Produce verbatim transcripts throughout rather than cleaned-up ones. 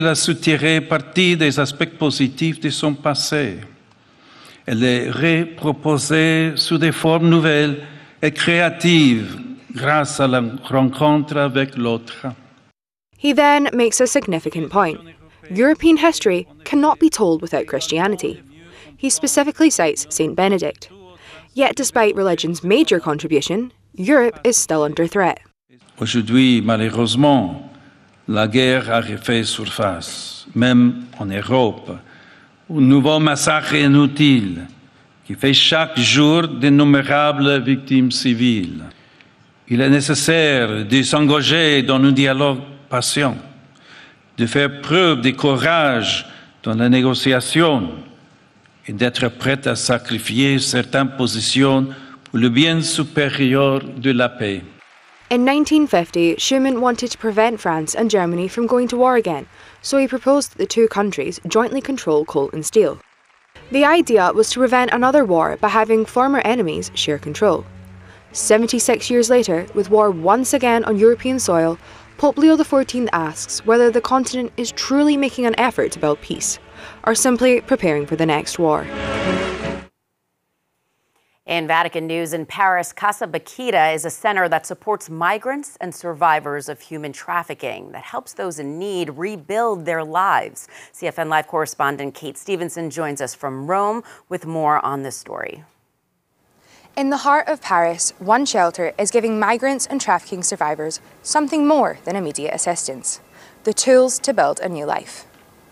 Elle a su tirer parti des aspects positifs de son passé. Elle les reproposait sous des formes nouvelles et créatives grâce à la rencontre avec l'autre. He then makes a significant point. European history cannot be told without Christianity. He specifically cites Saint Benedict. Yet despite religion's major contribution, Europe is still under threat. Aujourd'hui, malheureusement, la guerre a refait surface, même en Europe. Un nouveau massacre inutile qui fait chaque jour d'innombrables victimes civiles. Il est nécessaire de s'engager dans un dialogue patient, de faire preuve de courage dans la négociation et d'être prêt à sacrifier certaines positions pour le bien supérieur de la paix. In nineteen fifty, Schuman wanted to prevent France and Germany from going to war again, so he proposed that the two countries jointly control coal and steel. The idea was to prevent another war by having former enemies share control. seventy-six years later, with war once again on European soil, Pope Leo the fourteenth asks whether the continent is truly making an effort to build peace, or simply preparing for the next war. In Vatican News, in Paris, Casa Baquita is a center that supports migrants and survivors of human trafficking, that helps those in need rebuild their lives. C F N Live correspondent Kate Stevenson joins us from Rome with more on this story. In the heart of Paris, one shelter is giving migrants and trafficking survivors something more than immediate assistance: the tools to build a new life.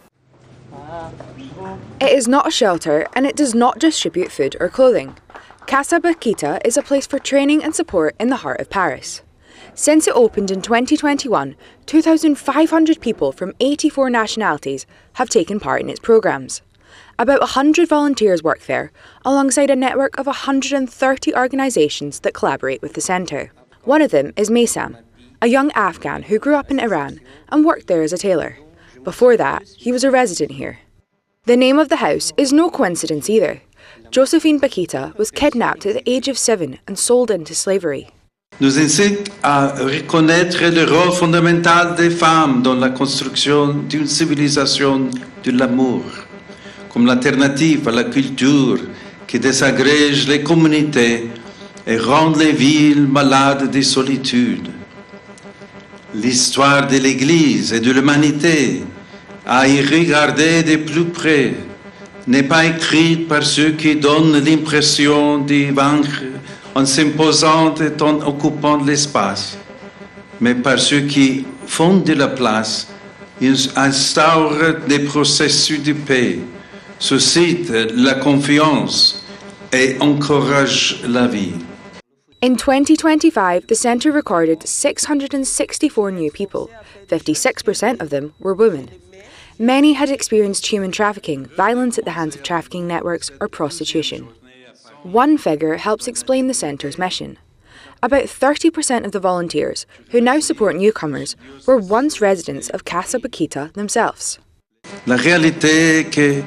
It is not a shelter, and it does not distribute food or clothing. Casa Baquita is a place for training and support in the heart of Paris. Since it opened in twenty twenty-one, two thousand five hundred people from eighty-four nationalities have taken part in its programmes. About one hundred volunteers work there, alongside a network of one hundred thirty organisations that collaborate with the centre. One of them is Maysam, a young Afghan who grew up in Iran and worked there as a tailor. Before that, he was a resident here. The name of the house is no coincidence either. Josephine Baquita was kidnapped at the age of seven and sold into slavery. Nous incite à reconnaître le rôle fondamental des femmes dans la construction d'une civilisation de l'amour, comme l'alternative à la culture qui désagrège les communautés et rend les villes malades de solitude. L'histoire de l'Église et de l'humanité, à y regarder de plus près, n'est pas écrite par ceux qui donnent l'impression de vaincre en s'imposant et en occupant l'espace, mais par ceux qui font de la place, ils instaurent des processus de paix, suscitent la confiance et encouragent la vie. In twenty twenty-five, the centre recorded six hundred sixty-four new people. fifty-six percent of them were women. Many had experienced human trafficking, violence at the hands of trafficking networks, or prostitution. One figure helps explain the centre's mission. About thirty percent of the volunteers, who now support newcomers, were once residents of Casa Baquita themselves. La réalité est que,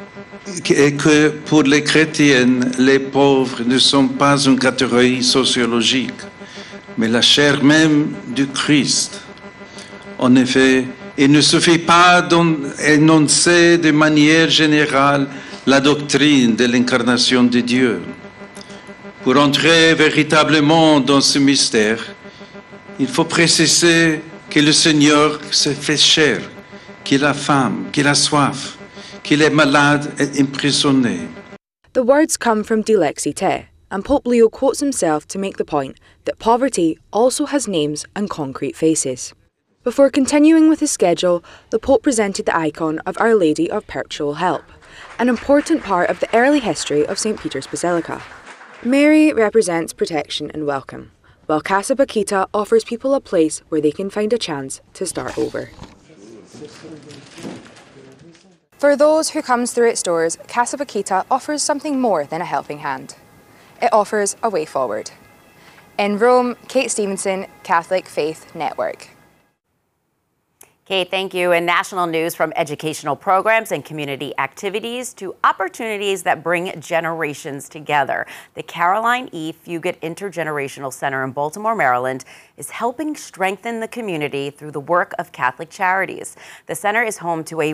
est que pour les chrétiens, les pauvres ne sont pas une catégorie sociologique, mais la chair même du Christ. En effet, il ne suffit pas d'énoncer de manière générale la doctrine de l'incarnation de Dieu. Pour entrer véritablement dans ce mystère, il faut préciser que le Seigneur se fait chair, qu'il a faim, qu'il a soif, qu'il est malade et emprisonné. The words come from Dilexi Te, and Pope Leo quotes himself to make the point that poverty also has names and concrete faces. Before continuing with his schedule, the Pope presented the icon of Our Lady of Perpetual Help, an important part of the early history of Saint Peter's Basilica. Mary represents protection and welcome, while Casa Baquita offers people a place where they can find a chance to start over. For those who come through its doors, Casa Baquita offers something more than a helping hand. It offers a way forward. In Rome, Kate Stevenson, Catholic Faith Network. Kate, thank you. And national news, from educational programs and community activities to opportunities that bring generations together. The Caroline E. Fugate Intergenerational Center in Baltimore, Maryland, is helping strengthen the community through the work of Catholic Charities. The center is home to a